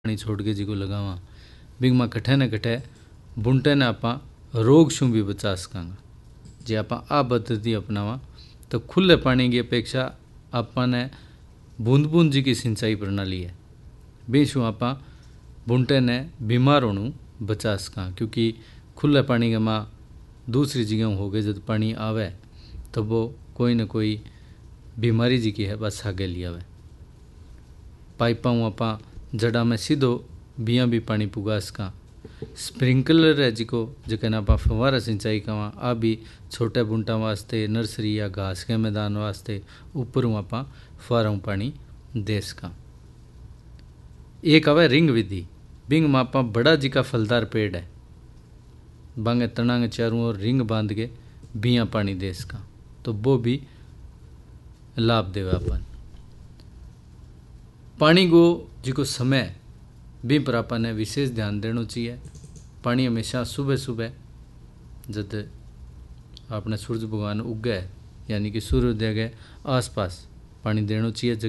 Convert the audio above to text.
पानी छोड़ के जिको लगावा बिंग में कठे न कठे बुंटे ने आप रोग शू भी बचा सकांगा। जे आप आ पद्धति अपनावा तो खुले पानी की अपेक्षा आपने बूंद बूंद जी की सिंचाई प्रणाली है बेशू आप बुंटे ने बीमार होने बचा सका। क्योंकि खुले पानी के माँ दूसरी जगह हो गए जब पानी आवे तो वो कोई न कोई बीमारी जी की है बस आगे लिया आवे। पाइपा आप जड़ा में सीधो बिया भी पानी पुगा सका। स्प्रिंकलर है जिको जखन आप फवारा सिंचाई कवा आ भी छोटे बुंटा वास्ते नर्सरी या घास के मैदान वास्ते ऊपर आप फवारा पानी दे सका। एक आवे रिंग विधि बिंग में आप बड़ा जी का फलदार पेड़ है बांगे तना के चारों ओर रिंग बांध के बिया पानी दे सका तो वो भी लाभ देवे अपन। पानी को जिको समय भी पर आपने विशेष ध्यान देना चाहिए। पानी हमेशा सुबह सुबह जब आपने सूरज भगवान उगे यानी कि सूर्योदय के आसपास पानी देना चाहिए।